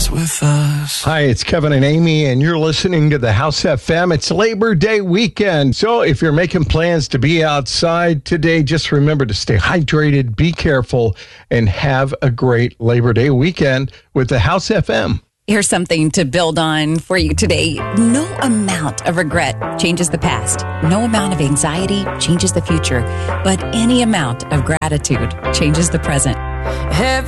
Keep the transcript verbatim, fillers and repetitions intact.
is with us. Hi, it's Kevin and Amy, and you're listening to the House F M. It's Labor Day weekend. So if you're making plans to be outside today, just remember to stay hydrated, be careful, and have a great Labor Day weekend with the House F M. Here's something to build on for you today. No amount of regret changes the past. No amount of anxiety changes the future. But any amount of gratitude changes the present.